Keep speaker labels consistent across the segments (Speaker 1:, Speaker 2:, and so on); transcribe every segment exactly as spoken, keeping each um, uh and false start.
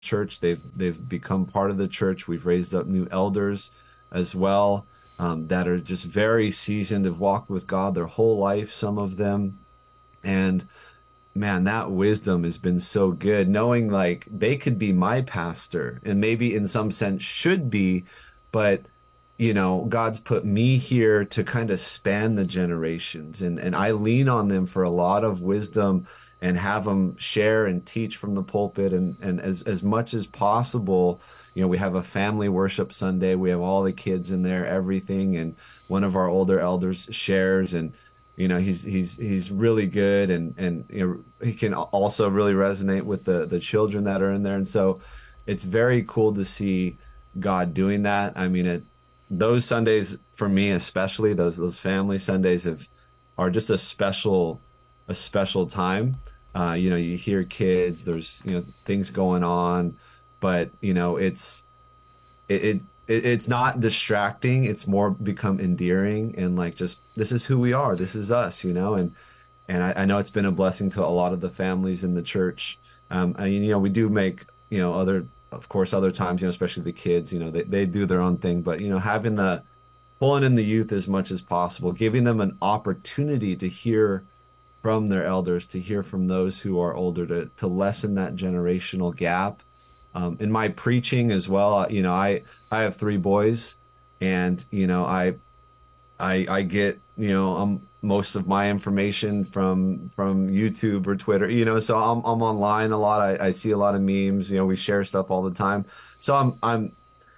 Speaker 1: church. They've they've become part of the church. We've raised up new elders as well, um, that are just very seasoned, have walked with God their whole life, some of them. And man, that wisdom has been so good, knowing like they could be my pastor and maybe in some sense should be, but you know, God's put me here to kind of span the generations, and and I lean on them for a lot of wisdom and have them share and teach from the pulpit, and and as as much as possible. You know, we have a family worship Sunday. We have all the kids in there, everything, and one of our older elders shares, and you know, he's he's he's really good, and and you know, he can also really resonate with the the children that are in there, and so it's very cool to see God doing that. I mean, it those Sundays for me, especially those those family Sundays, have are just a special a special time. Uh, you know, you hear kids, there's you know things going on, but you know it's it, it it- it's not distracting. It's more become endearing, and like just this is who we are. This is us, you know, and and I, I know it's been a blessing to a lot of the families in the church. Um, and, you know, we do make, you know, other, of course, other times, you know, especially the kids, you know, they, they do their own thing, but, you know, having the, pulling in the youth as much as possible, giving them an opportunity to hear from their elders, to hear from those who are older, to, to lessen that generational gap. Um, in my preaching as well, uh, you know, I, I have three boys, and, you know, I, I I get, you know, um most of my information from from YouTube or Twitter, you know, so I'm I'm online a lot. I, I see a lot of memes, you know, we share stuff all the time. So I'm I'm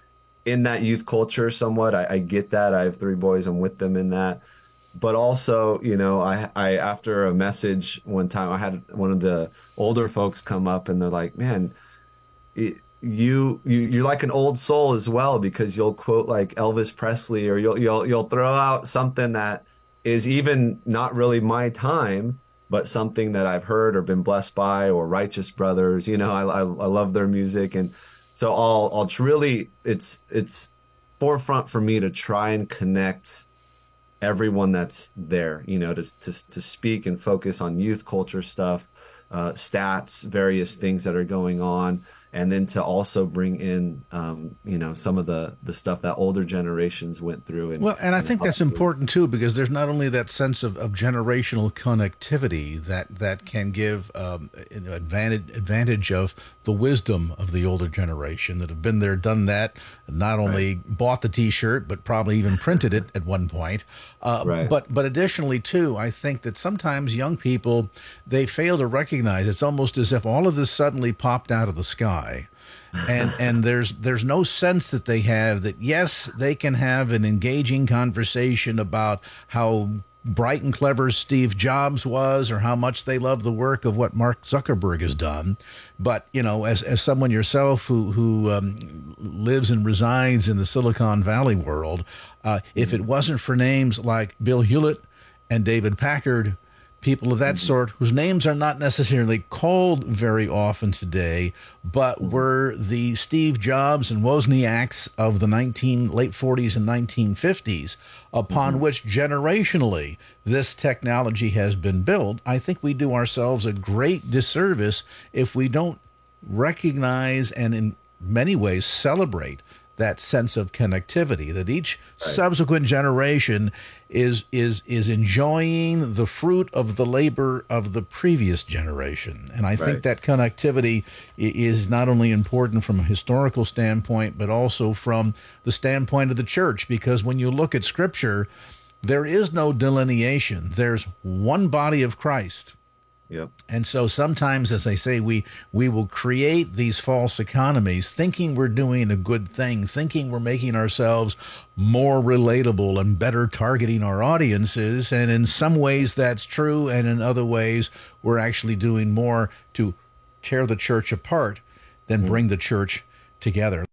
Speaker 1: in that youth culture somewhat. I, I get that. I have three boys, I'm with them in that. But also, you know, I I after a message one time, I had one of the older folks come up and they're like, man, it, you you you're like an old soul as well, because you'll quote like Elvis Presley, or you'll you'll you'll throw out something that is even not really my time, but something that I've heard or been blessed by, or Righteous Brothers. You know, I I, I love their music, and so I'll I'll tr- really it's it's forefront for me to try and connect everyone that's there, you know, to to to speak and focus on youth culture stuff, uh, stats, various things that are going on, and then to also bring in, um, you know, some of the the stuff that older generations went through, and
Speaker 2: Well, and I
Speaker 1: and
Speaker 2: think
Speaker 1: how
Speaker 2: that's
Speaker 1: that was.
Speaker 2: important too, because there's not only that sense of, of generational connectivity that that can give um, an advantage advantage of the wisdom of the older generation that have been there, done that, not
Speaker 1: Right,
Speaker 2: only bought the T-shirt but probably even printed it at one point. Uh,
Speaker 1: right,
Speaker 2: but but additionally too, I think that sometimes young people, they fail to recognize it's almost as if all of this suddenly popped out of the sky, and and there's there's no sense that they have that yes, they can have an engaging conversation about how bright and clever Steve Jobs was, or how much they love the work of what Mark Zuckerberg has done. But you know, as as someone yourself who who um, lives and resides in the Silicon Valley world, uh, if it
Speaker 1: mhm,
Speaker 2: wasn't for names like Bill Hewlett and David Packard, people of that
Speaker 1: mhm,
Speaker 2: sort whose names are not necessarily called very often today, but
Speaker 1: mhm,
Speaker 2: were the Steve Jobs and Wozniaks of the nineteen late forties and nineteen fifties, upon
Speaker 1: mhm.
Speaker 2: which generationally this technology has been built. I think we do ourselves a great disservice if we don't recognize and in many ways celebrate that sense of connectivity, that each
Speaker 1: Right,
Speaker 2: subsequent generation is is is enjoying the fruit of the labor of the previous generation. And I think
Speaker 1: right.
Speaker 2: that connectivity is not only important from a historical standpoint, but also from the standpoint of the church, because when you look at scripture, there is no delineation. There's one body of Christ.
Speaker 1: Yep.
Speaker 2: And so sometimes, as I say, we we will create these false economies, thinking we're doing a good thing, thinking we're making ourselves more relatable and better targeting our audiences. And in some ways that's true, and in other ways we're actually doing more to tear the church apart than
Speaker 1: Mhm.
Speaker 2: bring the church together.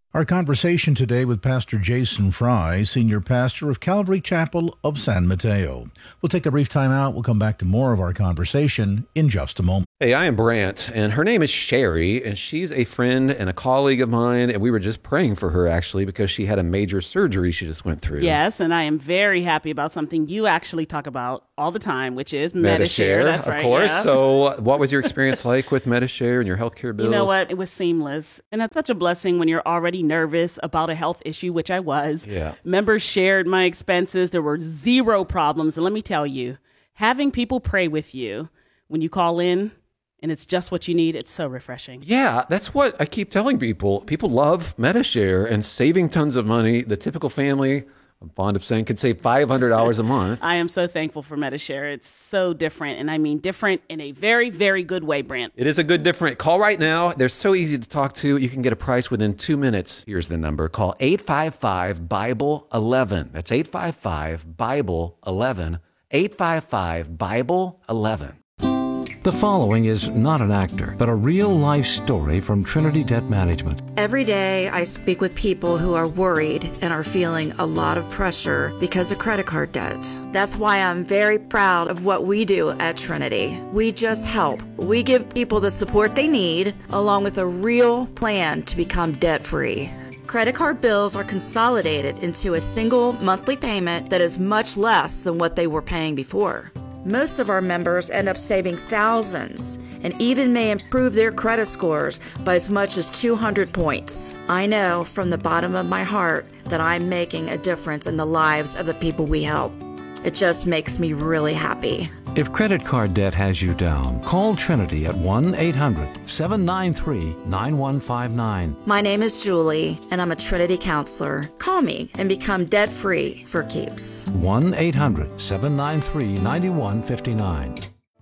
Speaker 2: Our conversation today with Pastor Jason Fry, Senior Pastor of Calvary Chapel of San Mateo. We'll take a brief time out. We'll come back to more of our conversation in just a moment.
Speaker 3: Hey, I am Brant, and her name is Sherry, and she's a friend and a colleague of mine, and we were just praying for her, actually, because she had a major surgery she just went through.
Speaker 4: Yes, and I am very happy about something you actually talk about all the time, which is Medi-Share. That's
Speaker 3: of
Speaker 4: right,
Speaker 3: course.
Speaker 4: yeah.
Speaker 3: So what was your experience like with Medi-Share and your healthcare bills?
Speaker 4: You know what? It was seamless, and it's such a blessing when you're already nervous about a health issue, which I was.
Speaker 3: Yeah.
Speaker 4: Members shared my expenses. There were zero problems, and let me tell you, having people pray with you when you call in, and it's just what you need, it's so refreshing.
Speaker 3: Yeah, that's what I keep telling people. People love Medi-Share and saving tons of money. The typical family, I'm fond of saying, could save five hundred dollars a month.
Speaker 4: I am so thankful for Medi-Share. It's so different, and I mean different in a very, very good way, Brant.
Speaker 3: It is a good different. Call right now. They're so easy to talk to. You can get a price within two minutes. Here's the number. Call eight five five, Bible eleven. That's eight five five, Bible eleven. eight five five, Bible eleven.
Speaker 5: The following is not an actor, but a real-life story from Trinity Debt Management.
Speaker 6: Every day I speak with people who are worried and are feeling a lot of pressure because of credit card debt. That's why I'm very proud of what we do at Trinity. We just help. We give people the support they need, along with a real plan to become debt-free. Credit card bills are consolidated into a single monthly payment that is much less than what they were paying before. Most of our members end up saving thousands and even may improve their credit scores by as much as two hundred points. I know from the bottom of my heart that I'm making a difference in the lives of the people we help. It just makes me really happy.
Speaker 5: If credit card debt has you down, call Trinity at one eight hundred, seven nine three, nine one five nine.
Speaker 6: My name is Julie, and I'm a Trinity counselor. Call me and become debt-free for keeps.
Speaker 5: one eight hundred, seven nine three, nine one five nine.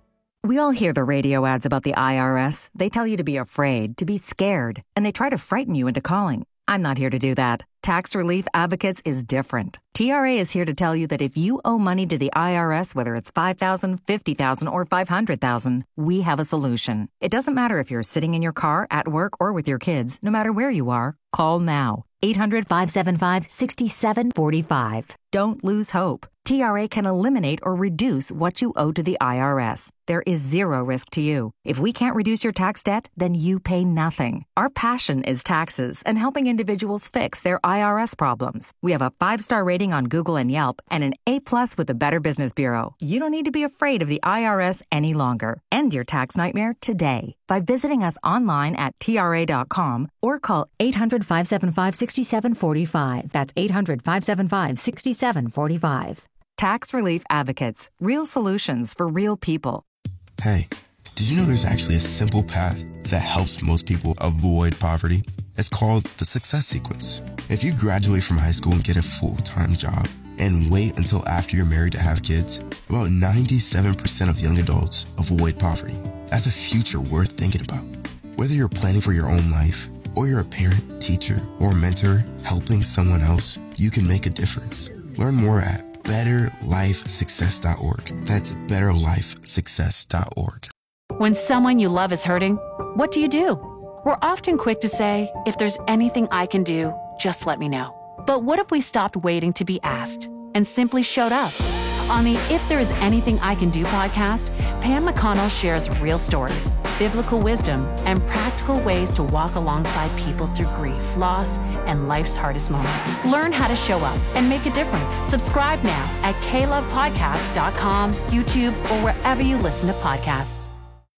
Speaker 7: We all hear the radio ads about the I R S. They tell you to be afraid, to be scared, and they try to frighten you into calling. I'm not here to do that. Tax Relief Advocates is different. T R A is here to tell you that if you owe money to the I R S, whether it's five thousand dollars, fifty thousand dollars, or five hundred thousand dollars, we have a solution. It doesn't matter if you're sitting in your car, at work, or with your kids. No matter where you are, call now. eight hundred, five seven five, six seven four five. Don't lose hope. T R A can eliminate or reduce what you owe to the I R S. There is zero risk to you. If we can't reduce your tax debt, then you pay nothing. Our passion is taxes and helping individuals fix their I R S problems. We have a five-star rating on Google and Yelp and an A-plus with the Better Business Bureau. You don't need to be afraid of the I R S any longer. End your tax nightmare today by visiting us online at T R A dot com or call eight hundred, five seven five, six seven four five. That's eight hundred, five seven five, six seven four five. Tax Relief Advocates. Real solutions for real people.
Speaker 8: Hey, did you know there's actually a simple path that helps most people avoid poverty? It's called the Success Sequence. If you graduate from high school and get a full-time job and wait until after you're married to have kids, about ninety-seven percent of young adults avoid poverty. That's a future worth thinking about. Whether you're planning for your own life or you're a parent, teacher, or mentor helping someone else, you can make a difference. Learn more at better life success dot org. That's better life success dot org.
Speaker 9: When someone you love is hurting, what do you do? We're often quick to say, if there's anything I can do, just let me know. But what if we stopped waiting to be asked and simply showed up? On the If There Is Anything I Can Do podcast, Pam McConnell shares real stories, biblical wisdom, and practical ways to walk alongside people through grief, loss, and life's hardest moments. Learn how to show up and make a difference. Subscribe now at k love podcast dot com, YouTube, or wherever you listen to podcasts.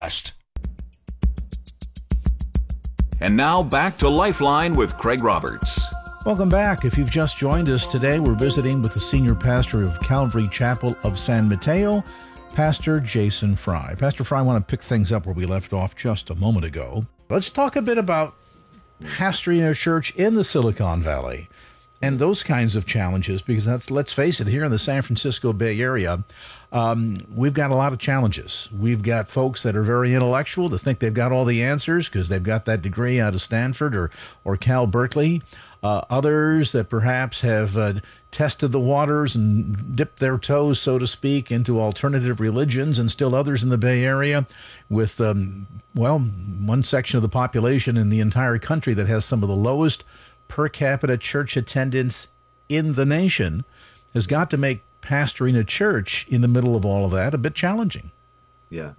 Speaker 10: And now back to Lifeline with Craig Roberts.
Speaker 2: Welcome back. If you've just joined us today, we're visiting with the senior pastor of Calvary Chapel of San Mateo, Pastor Jason Fry. Pastor Fry, I want to pick things up where we left off just a moment ago. Let's talk a bit about pastoring a church in the Silicon Valley and those kinds of challenges, because that's, let's face it, here in the San Francisco Bay Area, um, we've got a lot of challenges. We've got folks that are very intellectual that think they've got all the answers because they've got that degree out of Stanford or, or Cal Berkeley. Uh, others that perhaps have uh, tested the waters and dipped their toes, so to speak, into alternative religions, and still others in the Bay Area with, um, well, one section of the population in the entire country that has some of the lowest per capita church attendance in the nation has got to make pastoring a church in the middle of all of that a bit challenging.
Speaker 1: Yeah.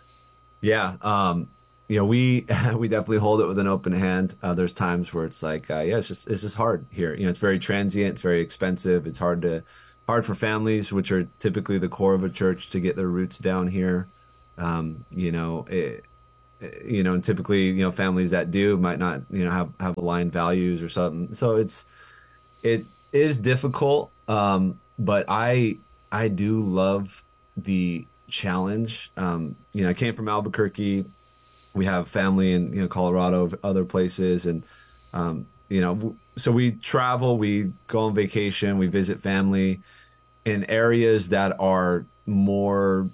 Speaker 1: Yeah. Um, you know, we, we definitely hold it with an open hand. Uh, there's times where it's like, uh, yeah, it's just, it's just hard here. You know, it's very transient. It's very expensive. It's hard to, hard for families, which are typically the core of a church, to get their roots down here. Um, you know, it, you know, and typically, you know, families that do might not, you know, have, have aligned values or something. So it's, it is difficult. Um, but I, I do love the challenge. Um, you know, I came from Albuquerque. We have family in, you know, Colorado, other places. And, um, you know, so we travel, we go on vacation, we visit family in areas that are more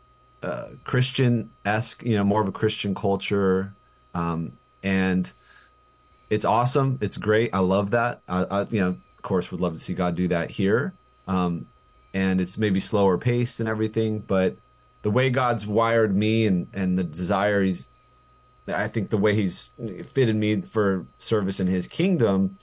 Speaker 1: uh, Christian-esque, you know, more of a Christian culture. Um, and it's awesome. It's great. I love that. I, I, you know, of course, would love to see God do that here. Um, and it's maybe slower paced and everything, but the way God's wired me and, and the desire he's, I think the way he's fitted me for service in his kingdom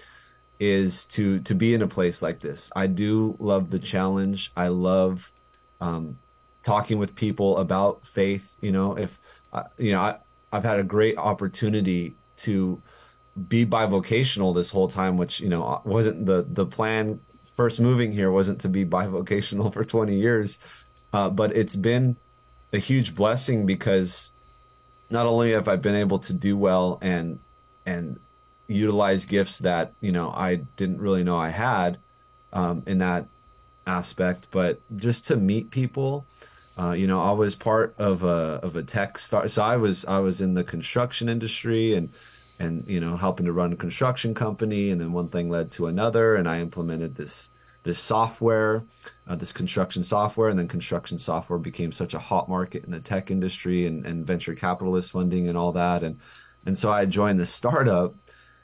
Speaker 1: is to, to be in a place like this. I do love the challenge. I love, um, talking with people about faith. You know, if, uh, you know, I, I've had a great opportunity to be bivocational this whole time, which, you know, wasn't the, the plan. First moving here wasn't to be bivocational for twenty years. Uh, but it's been a huge blessing because not only have I been able to do well and, and utilize gifts that, you know, I didn't really know I had, um, in that aspect, but just to meet people. Uh, you know, I was part of a, of a tech start. So I was, I was in the construction industry and, and, you know, helping to run a construction company. And then one thing led to another. And I implemented this, this software, uh, this construction software. And then construction software became such a hot market in the tech industry and, and venture capitalist funding and all that. And, and so I joined this startup,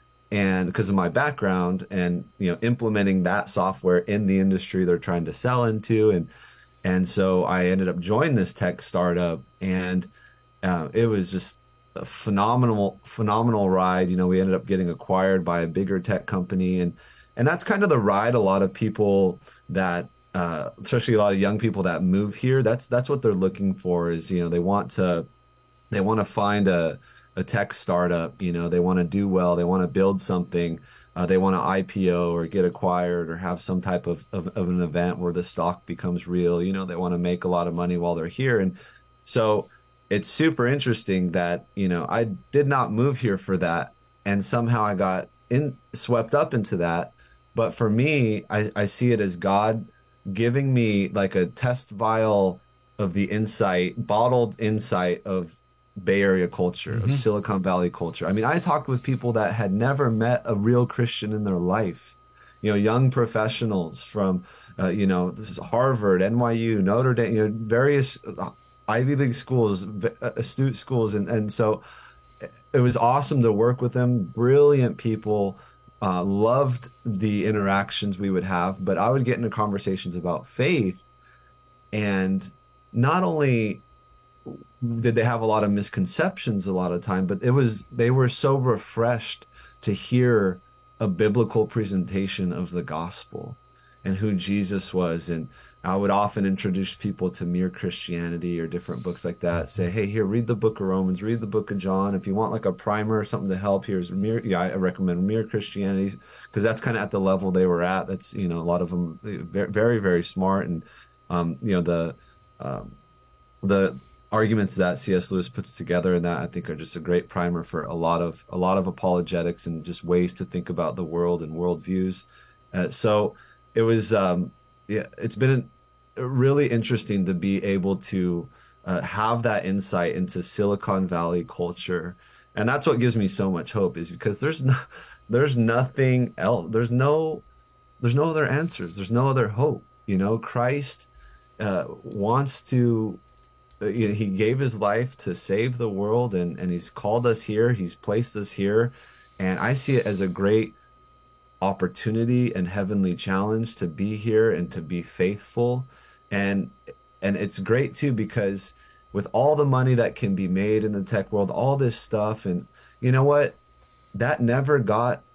Speaker 1: and because of my background and, you know, implementing that software in the industry they're trying to sell into. And, and so I ended up joining this tech startup, and uh, it was just a phenomenal, phenomenal ride. You know, we ended up getting acquired by a bigger tech company, and, and that's kind of the ride a lot of people that, uh, especially a lot of young people that move here, that's, that's what they're looking for is, you know, they want to, they want to find a, a tech startup, you know, they want to do well, they want to build something. Uh, they want to I P O or get acquired or have some type of, of, of an event where the stock becomes real. You know, they want to make a lot of money while they're here. And so it's super interesting that, you know, I did not move here for that. And somehow I got in swept up into that. But for me, I, I see it as God giving me like a test vial of the insight, bottled insight of Bay Area culture, mm-hmm. of Silicon Valley culture. I mean, I talked with people that had never met a real Christian in their life, you know, young professionals from, uh, you know, this is Harvard, N Y U, Notre Dame, you know, various Ivy League schools, astute schools. And, and so it was awesome to work with them. Brilliant people, uh, loved the interactions we would have, but I would get into conversations about faith, and not only did they have a lot of misconceptions a lot of time, but it was, they were so refreshed to hear a biblical presentation of the gospel and who Jesus was. And I would often introduce people to Mere Christianity or different books like that. Say, hey, here, read the book of Romans, read the book of John. If you want like a primer or something to help, here's Mere, yeah, I recommend Mere Christianity, because that's kind of at the level they were at. That's, you know, a lot of them very, very smart. And, um, you know, the, um, the, arguments that C S Lewis puts together and that I think are just a great primer for a lot of a lot of apologetics and just ways to think about the world and worldviews. Uh, so it was um, yeah, it's been really interesting to be able to uh, have that insight into Silicon Valley culture, and that's what gives me so much hope, is because there's no, there's nothing else. There's no there's no other answers. There's no other hope. You know, Christ uh, wants to. He gave his life to save the world, and, and he's called us here. He's placed us here. And I see it as a great opportunity and heavenly challenge to be here and to be faithful. And, and it's great too, because with all the money that can be made in the tech world, all this stuff, and you know what, that never got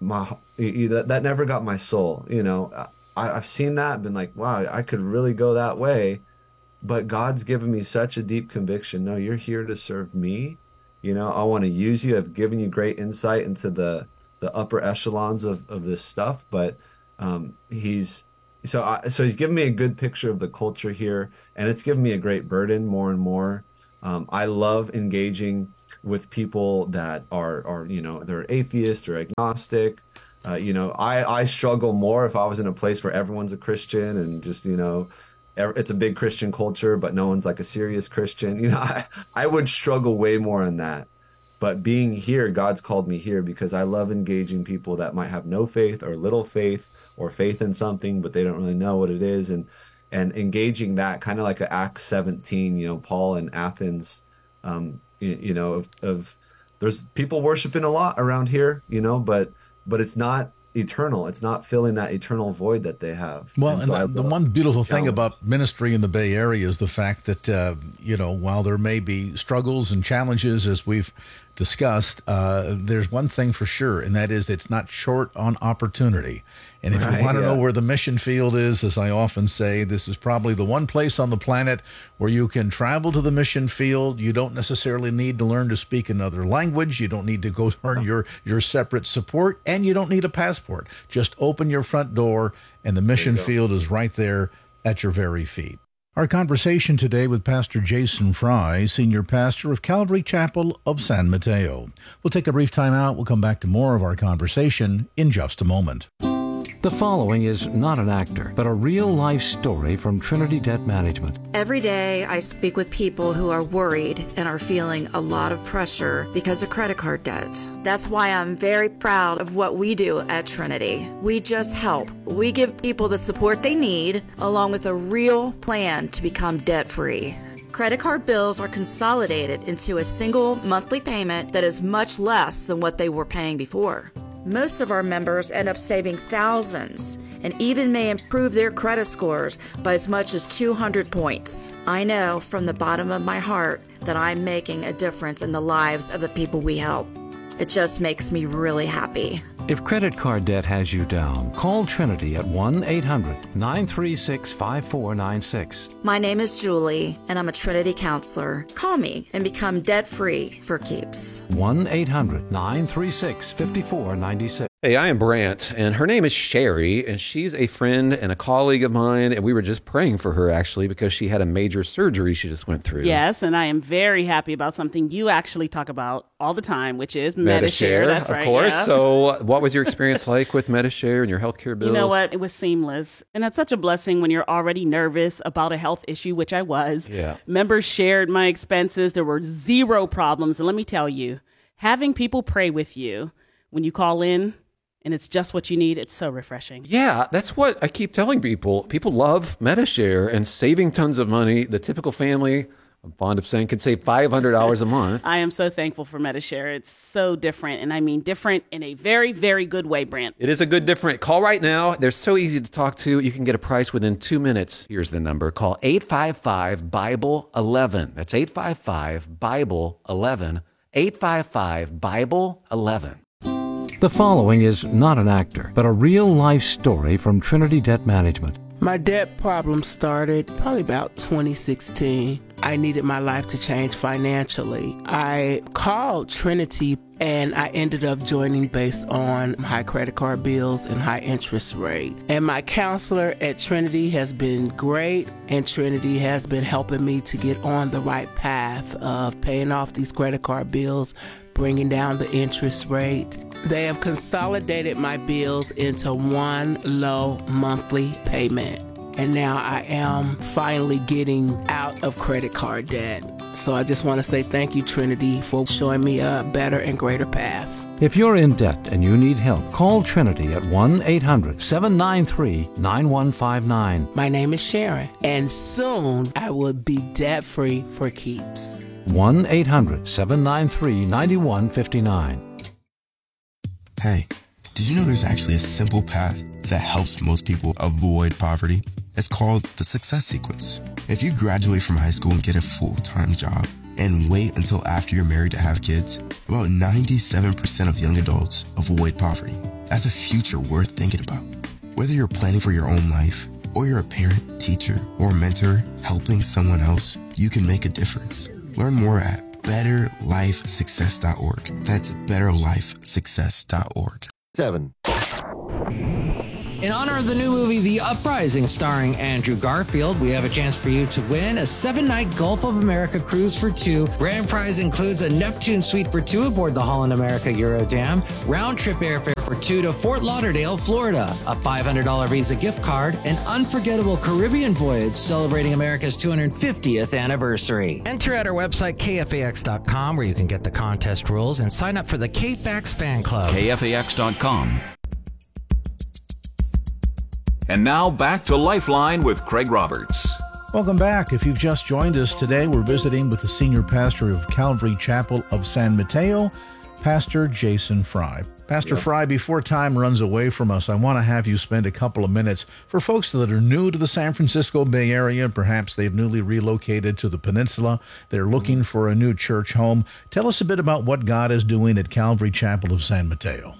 Speaker 1: my you, that, that never got my soul. You know, I, I've seen that, been like, wow, I could really go that way. But God's given me such a deep conviction. No, you're here to serve me. You know, I want to use you. I've given you great insight into the the upper echelons of, of this stuff. But um, he's so I, so he's given me a good picture of the culture here, and it's given me a great burden more and more. Um, I love engaging with people that are are you know, they're atheist or agnostic. Uh, you know, I I struggle more if I was in a place where everyone's a Christian and just, you know, it's a big Christian culture, but no one's like a serious Christian. You know, I, I would struggle way more in that. But being here, God's called me here because I love engaging people that might have no faith or little faith or faith in something, but they don't really know what it is. And and engaging that kind of like a Acts seventeen, you know, Paul in Athens, um, you, you know, of, of there's people worshiping a lot around here, you know, but but it's not eternal. It's not filling that eternal void that they have.
Speaker 2: Well,
Speaker 1: and
Speaker 2: and
Speaker 1: so
Speaker 2: the,
Speaker 1: I,
Speaker 2: the one beautiful thing
Speaker 1: yeah.
Speaker 2: about ministry in the Bay Area is the fact that, uh, you know, while there may be struggles and challenges, as we've discussed, uh, there's one thing for sure, and that is it's not short on opportunity. And if
Speaker 1: Right,
Speaker 2: you want to
Speaker 1: yeah.
Speaker 2: know where the mission field is, as I often say, this is probably the one place on the planet where you can travel to the mission field. You don't necessarily need to learn to speak another language. You don't need to go earn your, your separate support, and you don't need a passport. Just open your front door, and the mission field is right there at your very feet. Our conversation today with Pastor Jason Fry, Senior Pastor of Calvary Chapel of San Mateo. We'll take a brief time out. We'll come back to more of our conversation in just a moment.
Speaker 5: The following is not an actor, but a real-life story from Trinity Debt Management.
Speaker 6: Every day I speak with people who are worried and are feeling a lot of pressure because of credit card debt. That's why I'm very proud of what we do at Trinity. We just help. We give people the support they need, along with a real plan to become debt-free. Credit card bills are consolidated into a single monthly payment that is much less than what they were paying before. Most of our members end up saving thousands and even may improve their credit scores by as much as two hundred points. I know from the bottom of my heart that I'm making a difference in the lives of the people we help. It just makes me really happy.
Speaker 5: If credit card debt has you down, call Trinity at one eight hundred nine three six five four nine six.
Speaker 6: My name is Julie, and I'm a Trinity counselor. Call me and become debt-free for keeps.
Speaker 5: one eight hundred nine three six five four nine six.
Speaker 3: Hey, I am Brant, and her name is Sherry, and she's a friend and a colleague of mine, and we were just praying for her, actually, because she had a major surgery she just went through.
Speaker 4: Yes, and I am very happy about something you actually talk about all the time, which is Medi-Share. That's
Speaker 3: of
Speaker 4: right,
Speaker 3: course.
Speaker 4: yeah.
Speaker 3: So what was your experience like with Medi-Share and your healthcare bills?
Speaker 4: You know what? It was seamless. And that's such a blessing when you're already nervous about a health issue, which I was.
Speaker 3: Yeah.
Speaker 4: Members shared my expenses. There were zero problems. And let me tell you, having people pray with you when you call in, and it's just what you need, it's so refreshing.
Speaker 3: Yeah, that's what I keep telling people. People love Medi-Share and saving tons of money. The typical family, I'm fond of saying, can save five hundred dollars a month.
Speaker 4: I am so thankful for Medi-Share. It's so different, and I mean different in a very, very good way, Brant.
Speaker 3: It is a good different. Call right now. They're so easy to talk to. You can get a price within two minutes. Here's the number. Call eight five five Bible eleven. That's eight five five Bible eleven. eight five five Bible eleven.
Speaker 5: The following is not an actor, but a real-life story from Trinity Debt Management.
Speaker 11: My debt problem started probably about twenty sixteen. I needed my life to change financially. I called Trinity and I ended up joining based on high credit card bills and high interest rate. And my counselor at Trinity has been great, and Trinity has been helping me to get on the right path of paying off these credit card bills, bringing down the interest rate. They have consolidated my bills into one low monthly payment. And now I am finally getting out of credit card debt. So I just want to say thank you, Trinity, for showing me a better and greater path.
Speaker 5: If you're in debt and you need help, call Trinity at one eight hundred seven nine three nine one five nine.
Speaker 11: My name is Sharon, and soon I will be debt-free for keeps.
Speaker 5: one eight hundred seven nine three nine one five nine.
Speaker 8: Hey, did you know there's actually a simple path that helps most people avoid poverty? It's called the Success Sequence. If you graduate from high school and get a full-time job and wait until after you're married to have kids, about ninety-seven percent of young adults avoid poverty. That's a future worth thinking about. Whether you're planning for your own life, or you're a parent, teacher, or mentor helping someone else, you can make a difference. Learn more at better life success dot org. That's better life success dot org.
Speaker 12: Seven.
Speaker 13: In honor of the new movie, The Uprising, starring Andrew Garfield, we have a chance for you to win a seven-night Gulf of America cruise for two. Grand prize includes a Neptune suite for two aboard the Holland America Eurodam, round-trip airfare for two to Fort Lauderdale, Florida, a five hundred dollars Visa gift card, an unforgettable Caribbean voyage celebrating America's two hundred fiftieth anniversary. Enter at our website, K F A X dot com, where you can get the contest rules and sign up for the K F A X fan club.
Speaker 10: K F A X dot com. And now back to Lifeline with Craig Roberts.
Speaker 2: Welcome back. If you've just joined us today, we're visiting with the senior pastor of Calvary Chapel of San Mateo, Pastor Jason Fry. Pastor yep. Fry, before time runs away from us, I want to have you spend a couple of minutes for folks that are new to the San Francisco Bay Area. Perhaps they've newly relocated to the peninsula. They're looking mm-hmm. for a new church home. Tell us a bit about what God is doing at Calvary Chapel of San Mateo.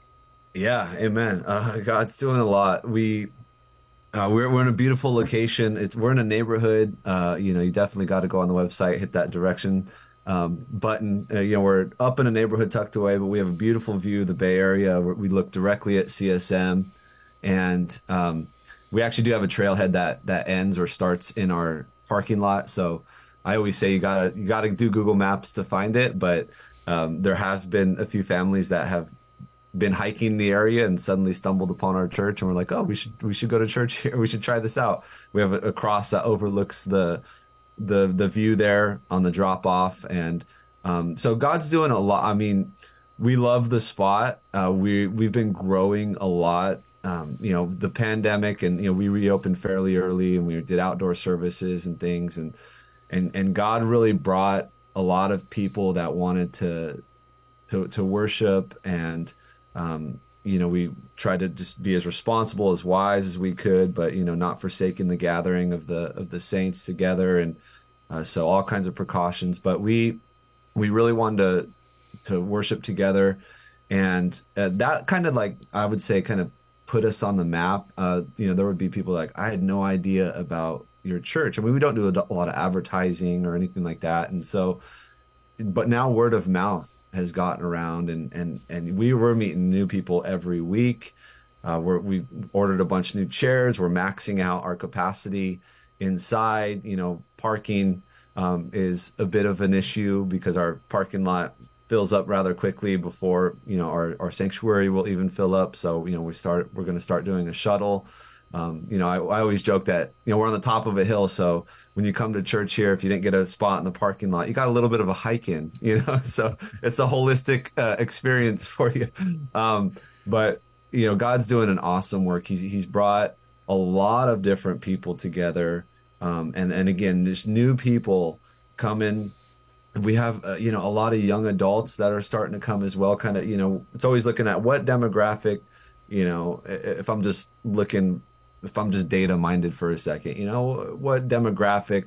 Speaker 1: Yeah, amen. Uh, God's doing a lot. We uh, we're we're in a beautiful location. It's we're in a neighborhood. Uh, you know, you definitely got to go on the website, hit that direction um, button. Uh, you know, we're up in a neighborhood tucked away, but we have a beautiful view of the Bay Area. We look directly at C S M, and um, we actually do have a trailhead that that ends or starts in our parking lot. So I always say you gotta you gotta do Google Maps to find it, but um, there have been a few families that have been hiking the area and suddenly stumbled upon our church, and we're like, oh, we should we should go to church here. We should try this out. We have a, a cross that overlooks the the the view there on the drop off, and um, so God's doing a lot. I mean, we love the spot. Uh, we we've been growing a lot. Um, you know, the pandemic, and you know, we reopened fairly early, and we did outdoor services and things, and and and God really brought a lot of people that wanted to to to worship. And Um, you know, we tried to just be as responsible, as wise as we could, but, you know, not forsaking the gathering of the, of the saints together. And, uh, so all kinds of precautions, but we, we really wanted to, to worship together. And uh, that kind of like, I would say kind of put us on the map. Uh, you know, there would be people like, I had no idea about your church. I mean, we don't do a lot of advertising or anything like that. And so, but now word of mouth has gotten around, and and and we were meeting new people every week. Uh, we're, we ordered a bunch of new chairs. We're maxing out our capacity inside. You know, parking um, is a bit of an issue because our parking lot fills up rather quickly before, you know, our, our sanctuary will even fill up. So, you know, we start we're going to start doing a shuttle. Um, you know, I, I always joke that, you know, we're on the top of a hill. So when you come to church here, if you didn't get a spot in the parking lot, you got a little bit of a hike in, you know, so it's a holistic uh, experience for you. Um, but, you know, God's doing an awesome work. He's, he's brought a lot of different people together. Um, and, and again, just new people coming. We have, uh, you know, a lot of young adults that are starting to come as well. Kind of, you know, it's always looking at what demographic, you know, if I'm just looking if I'm just data minded for a second, you know, what demographic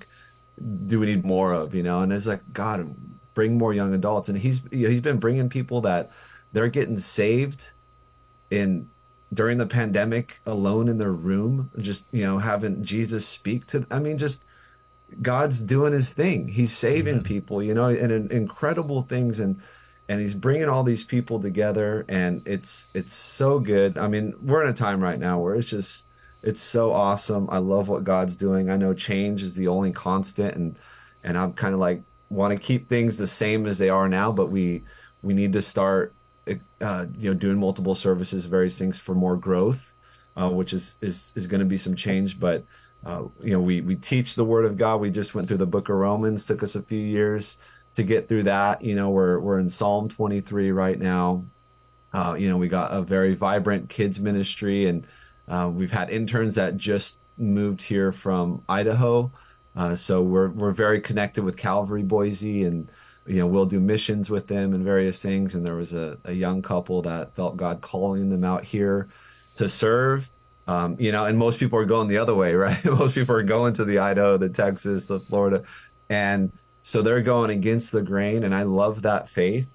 Speaker 1: do we need more of, you know? And it's like, God, bring more young adults. And he's, you know, he's been bringing people that they're getting saved in during the pandemic alone in their room, just, you know, having Jesus speak to, I mean, just God's doing his thing. He's saving mm-hmm. people, you know, and, and incredible things. And, and he's bringing all these people together, and it's, it's so good. I mean, we're in a time right now where it's just, it's so awesome. I love what God's doing. I know change is the only constant, and and I'm kind of like want to keep things the same as they are now, but we we need to start uh, you know, doing multiple services, various things for more growth, uh, which is is is going to be some change. But uh, you know, we we teach the Word of God. We just went through the Book of Romans. Took us a few years to get through that. You know, we're we're in Psalm twenty-three right now. Uh, you know, we got a very vibrant kids ministry, and Uh, we've had interns that just moved here from Idaho. Uh, so we're we're very connected with Calvary Boise, and, you know, we'll do missions with them and various things. And there was a, a young couple that felt God calling them out here to serve. Um, you know, and most people are going the other way, right? Most people are going to the Idaho, the Texas, the Florida. And so they're going against the grain. And I love that faith.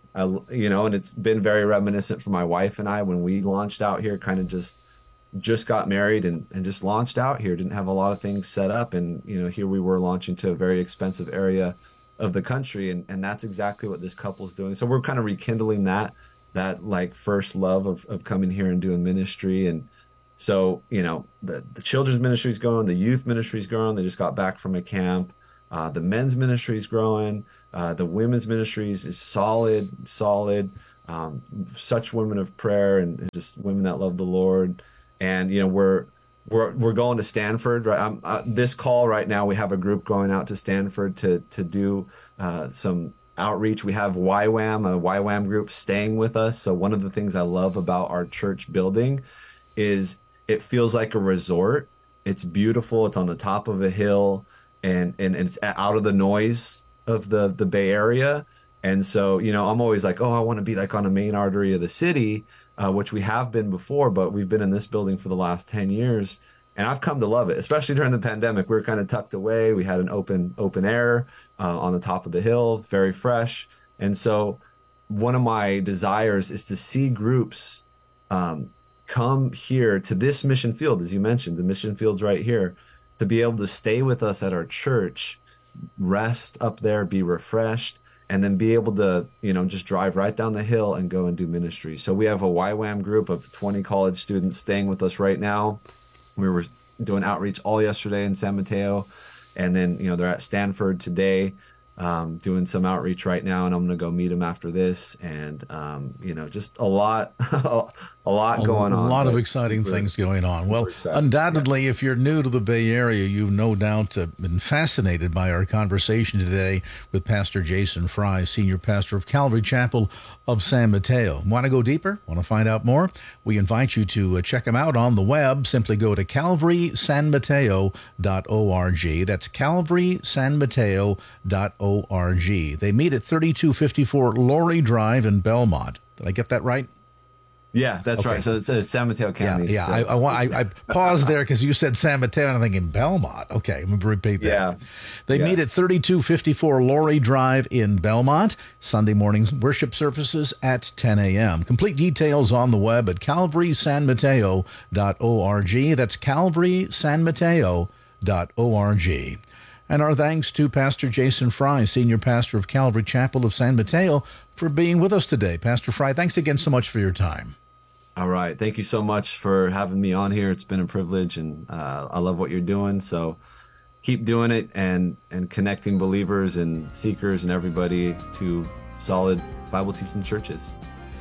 Speaker 1: I, you know, and it's been very reminiscent for my wife and I when we launched out here, kind of just just got married and, and just launched out here, didn't have a lot of things set up. And, you know, here we were launching to a very expensive area of the country. And, and that's exactly what this couple's doing. So we're kind of rekindling that, that like first love of, of coming here and doing ministry. And so, you know, the, the children's ministry is growing, the youth ministry is growing. They just got back from a camp. Uh, the men's ministry is growing. Uh, the women's ministries is solid, solid. Um, such women of prayer and, and just women that love the Lord. And, you know, we're, we're, we're going to Stanford, right? Um, uh, this call right now, we have a group going out to Stanford to, to do, uh, some outreach. We have Y WAM, a Y WAM group staying with us. So one of the things I love about our church building is it feels like a resort. It's beautiful. It's on the top of a hill and, and, and it's out of the noise of the, the Bay Area. And so, you know, I'm always like, oh, I want to be like on a main artery of the city. Uh, which we have been before, but we've been in this building for the last ten years. And I've come to love it, especially during the pandemic. We were kind of tucked away. We had an open open air uh, on the top of the hill, very fresh. And so one of my desires is to see groups um, come here to this mission field, as you mentioned, the mission field's right here, to be able to stay with us at our church, rest up there, be refreshed, and then be able to, you know, just drive right down the hill and go and do ministry. So we have a Y WAM group of twenty college students staying with us right now. We were doing outreach all yesterday in San Mateo. And then, you know, they're at Stanford today, um, doing some outreach right now. And I'm going to go meet them after this. And, um, you know, just a lot, a lot going on.
Speaker 2: A lot of exciting super, things going on. Well, exciting. Undoubtedly, yeah. If you're new to the Bay Area, you've no doubt uh, been fascinated by our conversation today with Pastor Jason Fry, Senior Pastor of Calvary Chapel of San Mateo. Want to go deeper? Want to find out more? We invite you to uh, check him out on the web. Simply go to calvary san mateo dot org. That's calvary san mateo dot org. They meet at thirty-two fifty-four Laurie Drive in Belmont. Did I get that right?
Speaker 1: Yeah, that's okay. Right. So it's uh, San Mateo County.
Speaker 2: Yeah, yeah.
Speaker 1: So.
Speaker 2: I, I, I paused there because you said San Mateo, and I'm thinking Belmont. Okay, I'm going to repeat that.
Speaker 1: Yeah.
Speaker 2: They
Speaker 1: yeah.
Speaker 2: meet at thirty-two fifty-four Laurie Drive in Belmont. Sunday mornings worship services at ten a.m. Complete details on the web at calvary san mateo dot org. That's calvary san mateo dot org. And our thanks to Pastor Jason Fry, Senior Pastor of Calvary Chapel of San Mateo, for being with us today. Pastor Fry, thanks again so much for your time.
Speaker 1: All right. Thank you so much for having me on here. It's been a privilege, and uh, I love what you're doing. So keep doing it and, and connecting believers and seekers and everybody to solid Bible teaching churches.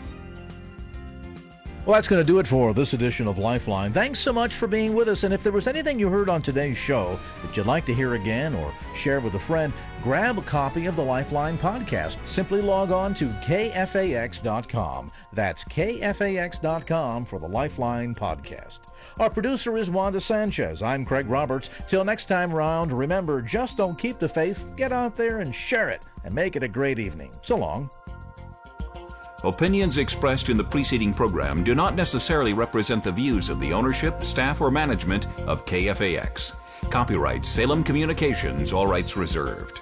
Speaker 2: Well, that's going to do it for this edition of Lifeline. Thanks so much for being with us. And if there was anything you heard on today's show that you'd like to hear again or share with a friend, grab a copy of the Lifeline podcast. Simply log on to K F A X dot com. That's K F A X dot com for the Lifeline podcast. Our producer is Wanda Sanchez. I'm Craig Roberts. Till next time round, remember, just don't keep the faith. Get out there and share it and make it a great evening. So long.
Speaker 10: Opinions expressed in the preceding program do not necessarily represent the views of the ownership, staff, or management of K F A X. Copyright Salem Communications, all rights reserved.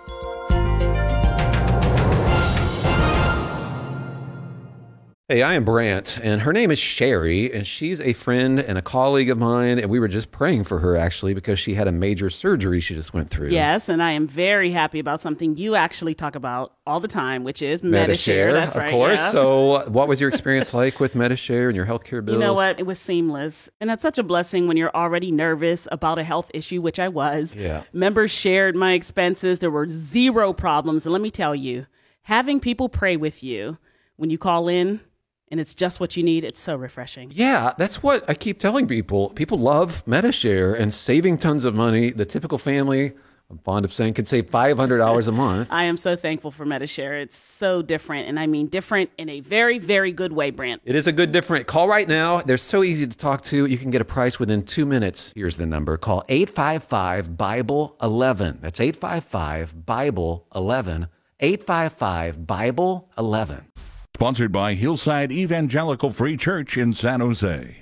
Speaker 3: Hey, I am Brant, and her name is Sherry, and she's a friend and a colleague of mine, and we were just praying for her, actually, because she had a major surgery she just went through.
Speaker 4: Yes, and I am very happy about something you actually talk about all the time, which is Medi-Share.
Speaker 3: Medi-Share,
Speaker 4: That's
Speaker 3: of
Speaker 4: right,
Speaker 3: course.
Speaker 4: yeah.
Speaker 3: So what was your experience like with Medi-Share and your healthcare bills?
Speaker 4: You know what? It was seamless, and that's such a blessing when you're already nervous about a health issue, which I was.
Speaker 3: Yeah.
Speaker 4: Members shared my expenses. There were zero problems, and let me tell you, having people pray with you when you call in, and it's just what you need, it's so refreshing.
Speaker 3: Yeah, that's what I keep telling people. People love Medi-Share and saving tons of money. The typical family, I'm fond of saying, can save five hundred dollars a month.
Speaker 4: I am so thankful for Medi-Share. It's so different, and I mean different in a very, very good way, Brant.
Speaker 3: It is a good different. Call right now. They're so easy to talk to. You can get a price within two minutes. Here's the number. Call eight five five, Bible eleven. That's eight five five, Bible eleven. eight five five, Bible eleven.
Speaker 12: Sponsored by Hillside Evangelical Free Church in San Jose.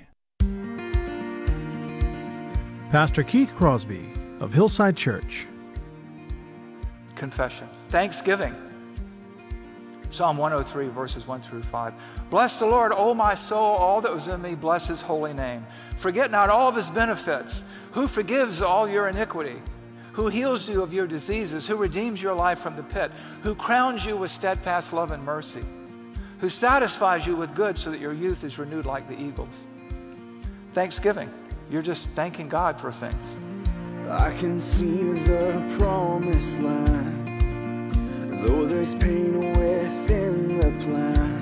Speaker 14: Pastor Keith Crosby of Hillside Church.
Speaker 15: Confession. Thanksgiving. Psalm one oh three, verses one through five. Bless the Lord, O my soul, all that was in me, bless his holy name. Forget not all of his benefits, who forgives all your iniquity, who heals you of your diseases, who redeems your life from the pit, who crowns you with steadfast love and mercy, who satisfies you with good so that your youth is renewed like the eagles. Thanksgiving. You're just thanking God for things.
Speaker 16: I can see the promised land, though there's pain within the plan.